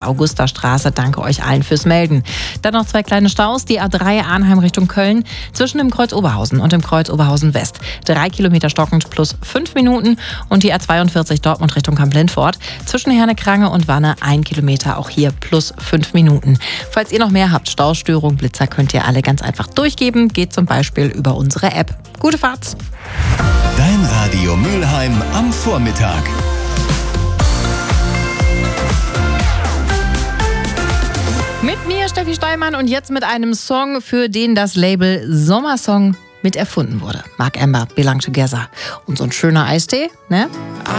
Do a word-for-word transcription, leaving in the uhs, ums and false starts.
Augustastraße. Danke euch allen fürs Melden. Dann noch zwei kleine Staus. Die A drei Arnheim Richtung Köln zwischen dem Kreuz Oberhausen und dem Kreuz Oberhausen West. Drei Kilometer stockend plus fünf Minuten. Und die A zweiundvierzig Dortmund Richtung Kamp-Lindfort zwischen Herne-Krange und Wanne ein Kilometer, auch hier plus fünf Minuten. Falls ihr noch mehr habt, Staustörung, Blitzer, könnt ihr alle ganz einfach durchgeben. Geht zum Beispiel über unsere App. Gute Fahrt! Dein Radio Mülheim am Vormittag. Mit mir Steffi Steinmann und jetzt mit einem Song, für den das Label Sommersong mit erfunden wurde. Mark Amber, Belong Together. Und so ein schöner Eistee, ne?